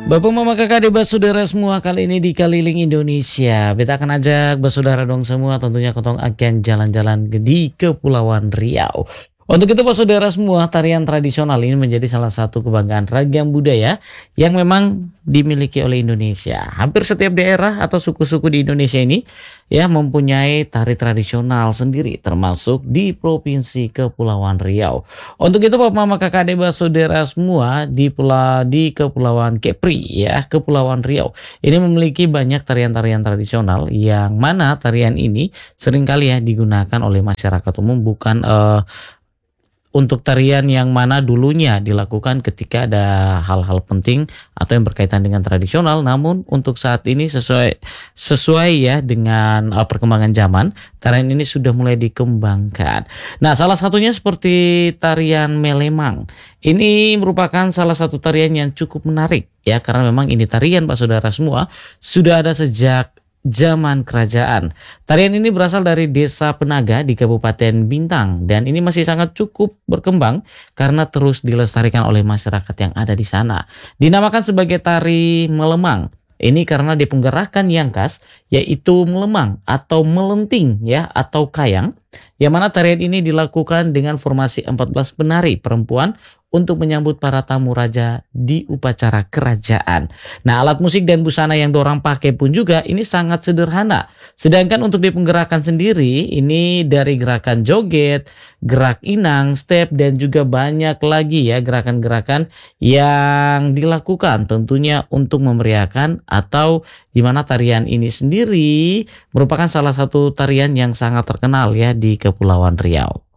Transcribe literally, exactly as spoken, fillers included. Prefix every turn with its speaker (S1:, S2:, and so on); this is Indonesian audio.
S1: Bapak Mama Kakak adik saudara semua, kali ini di Keliling Indonesia beta akan ajak bersaudara dong semua tentunya ketong akan jalan-jalan di Kepulauan Riau. Untuk itu saudara semua, tarian tradisional ini menjadi salah satu kebanggaan ragam budaya yang memang dimiliki oleh Indonesia. Hampir setiap daerah atau suku-suku di Indonesia ini ya mempunyai tari tradisional sendiri, termasuk di Provinsi Kepulauan Riau. Untuk itu Bapak Mama Kakak adik saudara semua di pulau di Kepulauan Kepri ya, Kepulauan Riau ini memiliki banyak tarian-tarian tradisional yang mana tarian ini seringkali ya digunakan oleh masyarakat umum, bukan uh, untuk tarian yang mana dulunya dilakukan ketika ada hal-hal penting atau yang berkaitan dengan tradisional, namun untuk saat ini sesuai sesuai ya dengan uh, perkembangan zaman, tarian ini sudah mulai dikembangkan. Nah, salah satunya seperti tarian Melemang. Ini merupakan salah satu tarian yang cukup menarik ya, karena memang ini tarian Pak Saudara semua sudah ada sejak zaman kerajaan. Tarian ini berasal dari Desa Penaga di Kabupaten Bintang dan ini masih sangat cukup berkembang karena terus dilestarikan oleh masyarakat yang ada di sana. Dinamakan sebagai tari melemang. Ini karena dipenggerakkan yang khas yaitu melemang atau melenting ya atau kayang, yang mana tarian ini dilakukan dengan formasi empat belas penari perempuan untuk menyambut para tamu raja di upacara kerajaan. Nah, alat musik dan busana yang dorang pakai pun juga ini sangat sederhana. Sedangkan untuk di penggerakan sendiri ini dari gerakan joget, gerak inang, step dan juga banyak lagi ya gerakan-gerakan yang dilakukan tentunya untuk memeriahkan, atau di mana tarian ini sendiri merupakan salah satu tarian yang sangat terkenal ya di Kepulauan Riau.